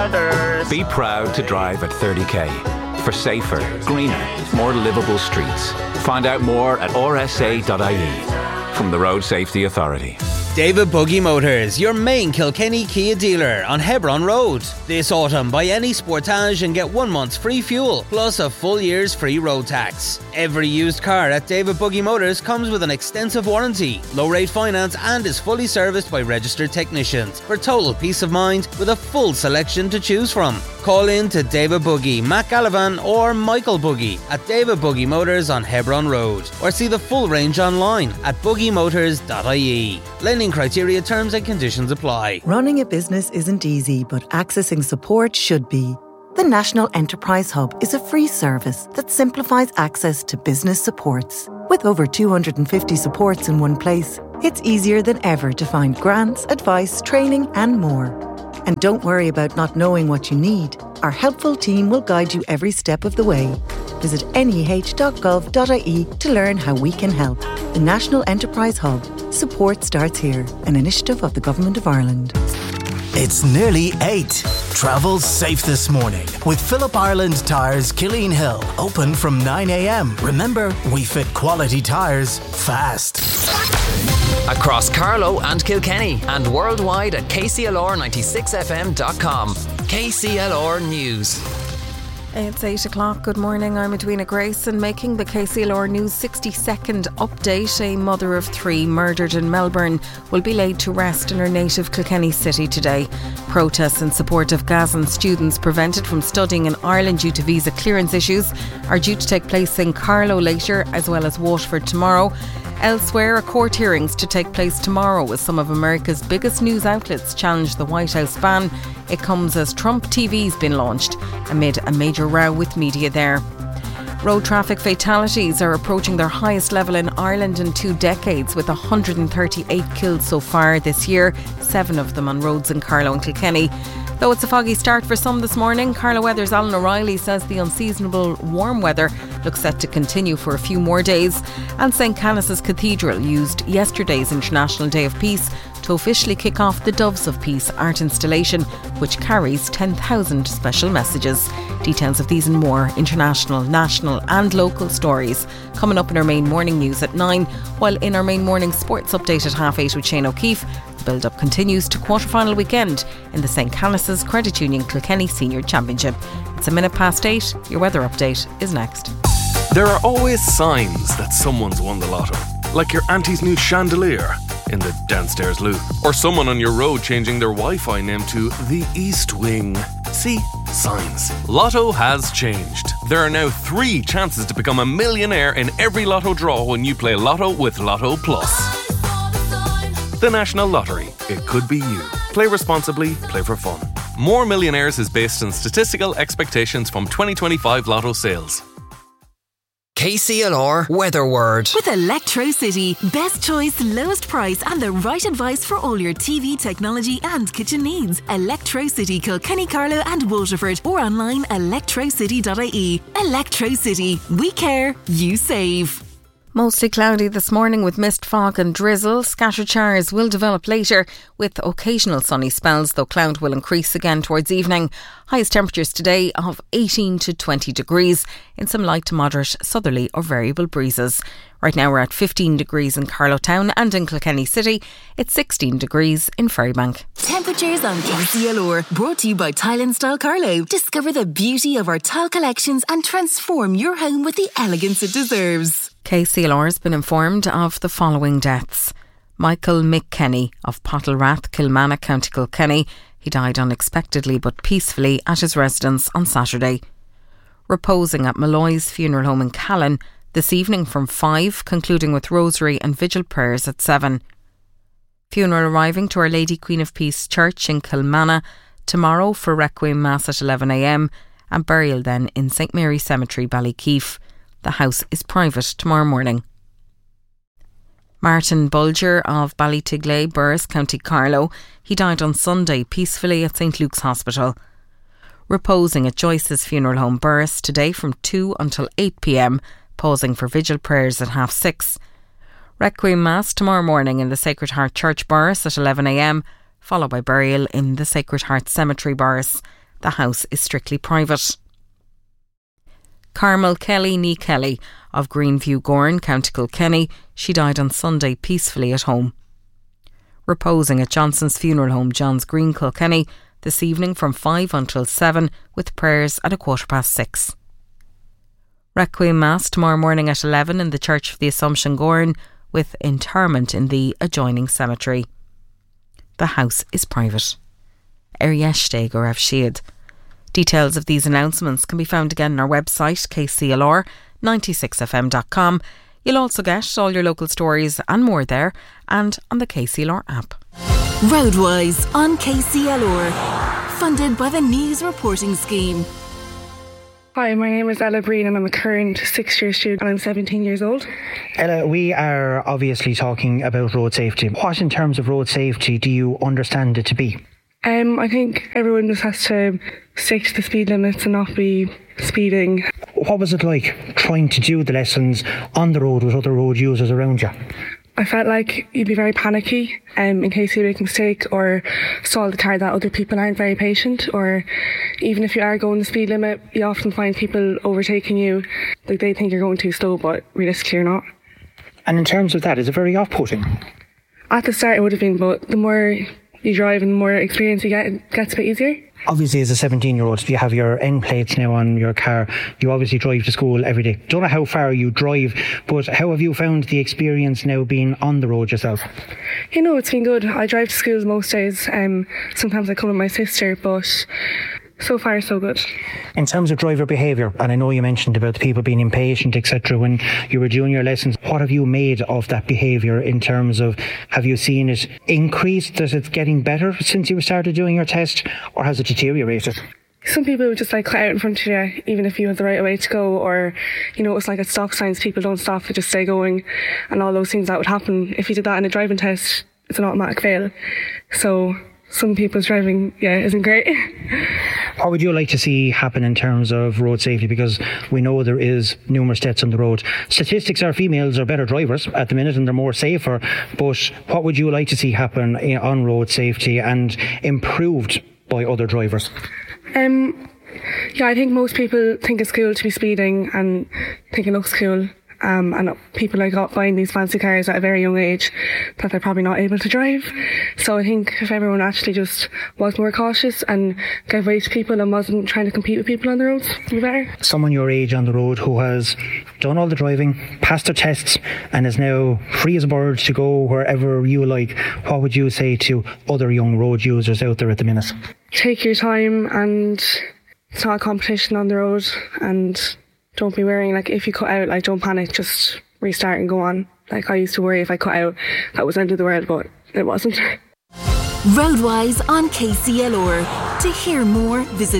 Motors. Be proud to drive at 30k for safer, greener, more livable streets. Find out more at rsa.ie from the Road Safety Authority. David Buggy Motors, your main Kilkenny Kia dealer on Hebron Road. This autumn, buy any Sportage and get 1 month's free fuel, plus a full year's free road tax. Every used car at David Buggy Motors comes with an extensive warranty, low rate finance, and is fully serviced by registered technicians for total peace of mind with a full selection to choose from. Call in to David Buggy, Matt Gallivan or Michael Buggy at David Buggy Motors on Hebron Road, or see the full range online at buggymotors.ie. Lending criteria, terms and conditions apply. Running a business isn't easy, but accessing support should be. The National Enterprise Hub is a free service that simplifies access to business supports. With over 250 supports in one place, it's easier than ever to find grants, advice, training and more. And don't worry about not knowing what you need. Our helpful team will guide you every step of the way. Visit neh.gov.ie to learn how we can help. The National Enterprise Hub. Support starts here. An initiative of the Government of Ireland. It's nearly 8. Travel safe this morning with Phillip Ireland Tyres Killeen Hill. Open from 9 a.m. Remember, we fit quality tyres fast. Across Carlow and Kilkenny and worldwide at kclr96fm.com. KCLR News. It's 8 o'clock. Good morning. I'm Edwina Grayson making the KCLR News 60-second update. A mother of 3 murdered in Melbourne will be laid to rest in her native Kilkenny city today. Protests in support of Gazan students prevented from studying in Ireland due to visa clearance issues are due to take place in Carlow later, as well as Waterford tomorrow. Elsewhere, court hearings to take place tomorrow as some of America's biggest news outlets challenge the White House ban. It comes as Trump TV's been launched amid a major row with media there. Road traffic fatalities are approaching their highest level in Ireland in 2 decades, with 138 killed so far this year, 7 of them on roads in Carlow and Kilkenny. Though it's a foggy start for some this morning, Carlow Weather's Alan O'Reilly says the unseasonable warm weather looks set to continue for a few more days. And St Canice's Cathedral used yesterday's International Day of Peace to officially kick off the Doves of Peace art installation, which carries 10,000 special messages. Details of these and more international, national and local stories coming up in our main morning news at 9, while in our main morning sports update at 8:30 with Shane O'Keefe. The build-up continues to quarter-final weekend in the St Canice's Credit Union Kilkenny Senior Championship. It's 8:01. Your weather update is next. There are always signs that someone's won the lotto, like your auntie's new chandelier in the downstairs loo, or someone on your road changing their Wi-Fi name to the East Wing. See? Signs. Lotto has changed. There are now 3 chances to become a millionaire in every lotto draw when you play Lotto with Lotto Plus. The National Lottery. It could be you. Play responsibly, play for fun. More Millionaires is based on statistical expectations from 2025 Lotto sales. KCLR Weather Word. With Electrocity, best choice, lowest price and the right advice for all your TV, technology and kitchen needs. Electrocity, Kilkenny, Carlow and Waterford, or online electrocity.ie. Electrocity. We care, you save. Mostly cloudy this morning with mist, fog and drizzle. Scattered showers will develop later with occasional sunny spells, though cloud will increase again towards evening. Highest temperatures today of 18 to 20 degrees in some light to moderate southerly or variable breezes. Right now we're at 15 degrees in Carlow Town and in Kilkenny City. It's 16 degrees in Ferrybank. Temperatures on KCLR, brought to you by Tile and Style Carlow. Discover the beauty of our tile collections and transform your home with the elegance it deserves. KCLR has been informed of the following deaths. Michael Mick Kenny of Pottlerath, Kilmanagh, County Kilkenny. He died unexpectedly but peacefully at his residence on Saturday. Reposing at Malloy's Funeral Home in Callan this evening from 5, concluding with rosary and vigil prayers at 7. Funeral arriving to Our Lady Queen of Peace Church in Kilmanagh tomorrow for Requiem Mass at 11 a.m. and burial then in St Mary's Cemetery, Ballykeefe. The house is private tomorrow morning. Martin Bulger of Ballytigley, Burris, County Carlow. He died on Sunday peacefully at St Luke's Hospital. Reposing at Joyce's Funeral Home, Burris today from 2 until 8 p.m, pausing for vigil prayers at 6:30. Requiem Mass tomorrow morning in the Sacred Heart Church, Burris at 11 a.m, followed by burial in the Sacred Heart Cemetery, Burris. The house is strictly private. Carmel Kelly ní Kelly of Greenview Gorn, County Kilkenny, she died on Sunday peacefully at home. Reposing at Johnson's funeral home, John's Green, Kilkenny, this evening from 5 until 7 with prayers at 6:15. Requiem Mass tomorrow morning at 11 in the Church of the Assumption Gorn, with interment in the adjoining cemetery. The house is private. Yeishtag or Siad. Details of these announcements can be found again on our website, kclr96fm.com. You'll also get all your local stories and more there, and on the KCLR app. Roadwise on KCLR. Funded by the News Reporting Scheme. Hi, my name is Ella Breen and I'm a current 6th-year student and I'm 17 years old. Ella, we are obviously talking about road safety. What in terms of road safety do you understand it to be? I think everyone just has to stick to the speed limits and not be speeding. What was it like trying to do the lessons on the road with other road users around you? I felt like you'd be very panicky in case you make a mistake or stall the car, that other people aren't very patient, or even if you are going the speed limit, you often find people overtaking you, like they think you're going too slow, but realistically you're not. And in terms of that, is it very off-putting? At the start it would have been, but the more you drive and the more experience you get, it gets a bit easier. Obviously, as a 17-year-old, you have your end plates now on your car. You obviously drive to school every day. Don't know how far you drive, but how have you found the experience now being on the road yourself? You know, it's been good. I drive to school most days. Sometimes I come with my sister, but so far so good. In terms of driver behaviour, and I know you mentioned about the people being impatient, etc. when you were doing your lessons, what have you made of that behaviour in terms of, have you seen it increase? Does it getting better since you started doing your test, or has it deteriorated? Some people would just cut out in front of you, even if you had the right way to go, or, it's like at stop signs, people don't stop, they just stay going, and all those things that would happen. If you did that in a driving test, it's an automatic fail. So some people's driving, isn't great. What would you like to see happen in terms of road safety? Because we know there is numerous deaths on the road. Statistics are females are better drivers at the minute and they're more safer. But what would you like to see happen on road safety and improved by other drivers? I think most people think it's cool to be speeding and think it looks cool. And people got buying these fancy cars at a very young age that they're probably not able to drive. So I think if everyone actually just was more cautious and gave way to people and wasn't trying to compete with people on the roads, it'd be better. Someone your age on the road who has done all the driving, passed their tests and is now free as a bird to go wherever you like, what would you say to other young road users out there at the minute? Take your time, and it's not a competition on the road, and don't be worrying, if you cut out, don't panic, just restart and go on. I used to worry if I cut out, that was the end of the world, but it wasn't. Roadwise on KCLR. To hear more, visit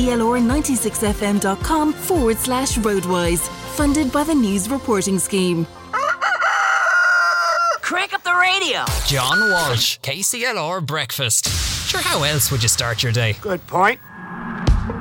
kclr96fm.com/roadwise. Funded by the News Reporting Scheme. Crank up the radio. John Walsh, KCLR Breakfast. Sure, how else would you start your day? Good point.